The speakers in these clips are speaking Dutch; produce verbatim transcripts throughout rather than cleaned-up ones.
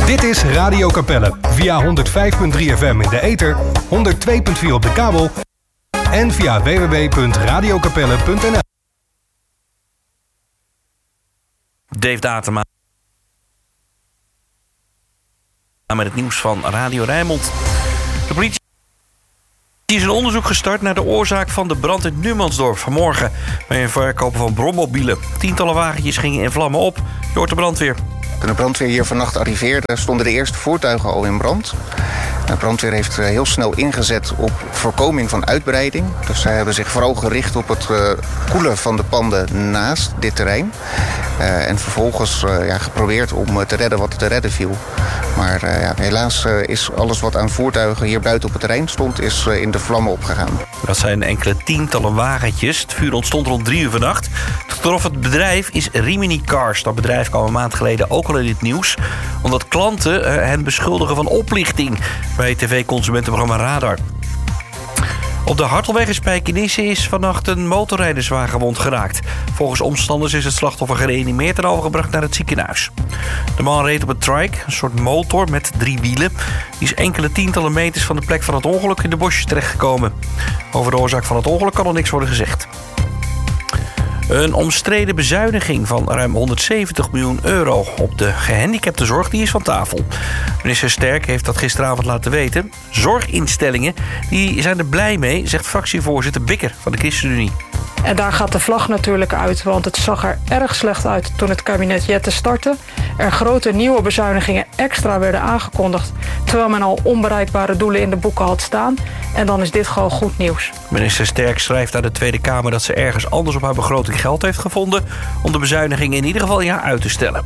Dit is Radio Capelle via honderd vijf komma drie F M in de ether, honderd twee komma vier op de kabel en via w w w punt radio capelle punt n l. Dave Datema met het nieuws van Radio Rijnmond. De politie is een onderzoek gestart naar de oorzaak van de brand in Numansdorp vanmorgen bij een verkoper van brommobielen. Tientallen wagentjes gingen in vlammen op. Je hoort de brandweer. Toen de brandweer hier vannacht arriveerde, stonden de eerste voertuigen al in brand. De brandweer heeft heel snel ingezet op voorkoming van uitbreiding. Dus zij hebben zich vooral gericht op het uh, koelen van de panden naast dit terrein. Uh, en vervolgens uh, ja, geprobeerd om uh, te redden wat te redden viel. Maar uh, ja, helaas uh, is alles wat aan voertuigen hier buiten op het terrein stond, is uh, in de vlammen opgegaan. Dat zijn enkele tientallen wagentjes. Het vuur ontstond rond drie uur vannacht. Het getroffen bedrijf is Rimini Cars. Dat bedrijf kwam een maand geleden ook al in het nieuws, omdat klanten uh, hen beschuldigen van oplichting bij het tv-consumentenprogramma Radar. Op de Hartelweg in Spijkenisse is vannacht een motorrijderswagen gewond geraakt. Volgens omstanders is het slachtoffer gereanimeerd en overgebracht naar het ziekenhuis. De man reed op een trike, een soort motor met drie wielen. Die is enkele tientallen meters van de plek van het ongeluk in de bosjes terechtgekomen. Over de oorzaak van het ongeluk kan er niks worden gezegd. Een omstreden bezuiniging van ruim honderdzeventig miljoen euro op de gehandicaptenzorg die is van tafel. Minister Sterk heeft dat gisteravond laten weten. Zorginstellingen die zijn er blij mee, zegt fractievoorzitter Bikker van de ChristenUnie. En daar gaat de vlag natuurlijk uit, want het zag er erg slecht uit toen het kabinet Jette startte. Er grote nieuwe bezuinigingen extra werden aangekondigd, terwijl men al onbereikbare doelen in de boeken had staan. En dan is dit gewoon goed nieuws. Minister Sterk schrijft aan de Tweede Kamer dat ze ergens anders op haar begroting geld heeft gevonden om de bezuinigingen in ieder geval een jaar uit te stellen.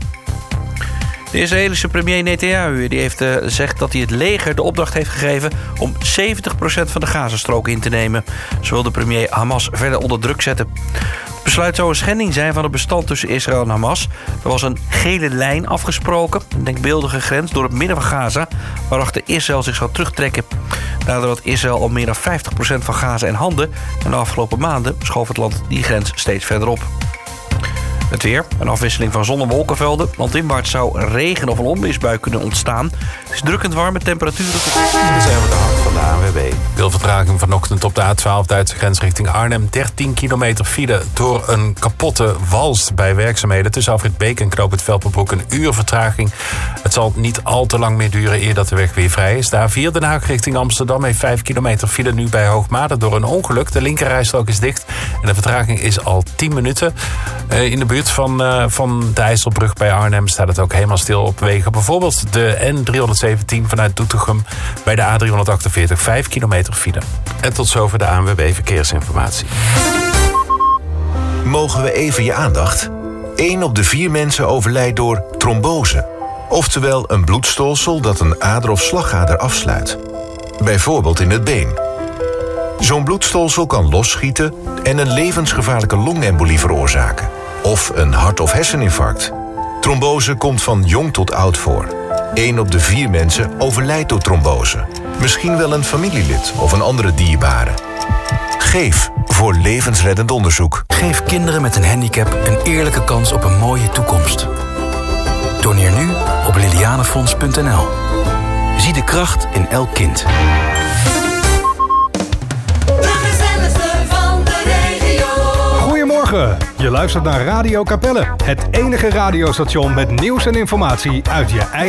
De Israëlische premier Netanyahu die heeft gezegd dat hij het leger de opdracht heeft gegeven om zeventig procent van de Gazastrook in te nemen. Zo wil de premier Hamas verder onder druk zetten. Het besluit zou een schending zijn van het bestand tussen Israël en Hamas. Er was een gele lijn afgesproken, een denkbeeldige grens door het midden van Gaza, waarachter Israël zich zou terugtrekken. Nadat had Israël al meer dan vijftig procent van Gaza in handen en de afgelopen maanden schoof het land die grens steeds verder op. Het weer, een afwisseling van zon- en wolkenvelden. Landinwaarts zou regen of een onweersbui kunnen ontstaan. Het is drukkend warm met temperaturen tot... Dit zijn we de hand van de A N W B. Veel vertraging vanochtend op de A twaalf Duitse grens richting Arnhem. dertien kilometer file door een kapotte wals bij werkzaamheden. Tussen Afrit Beek en Knoop het Velperbroek een uur vertraging. Het zal niet al te lang meer duren eer dat de weg weer vrij is. De A vier Den Haag richting Amsterdam heeft vijf kilometer file nu bij Hoogmade door een ongeluk. De linkerrijstrook is dicht en de vertraging is al tien minuten. In de buurt van, uh, van de IJsselbrug bij Arnhem staat het ook helemaal stil op wegen. Bijvoorbeeld de N driehonderdzeventien vanuit Doetinchem bij de A driehonderdachtenveertig, vijf kilometer file. En tot zover de A N W B Verkeersinformatie. Mogen we even je aandacht? Eén op de vier mensen overlijdt door trombose. Oftewel een bloedstolsel dat een ader of slagader afsluit. Bijvoorbeeld in het been. Zo'n bloedstolsel kan losschieten en een levensgevaarlijke longembolie veroorzaken. Of een hart- of herseninfarct. Trombose komt van jong tot oud voor. Eén op de vier mensen overlijdt door trombose. Misschien wel een familielid of een andere dierbare. Geef voor levensreddend onderzoek. Geef kinderen met een handicap een eerlijke kans op een mooie toekomst. Doneer nu op lilianefonds punt n l. Zie de kracht in elk kind. Goedemorgen, je luistert naar Radio Capelle. Het enige radiostation met nieuws en informatie uit je eigen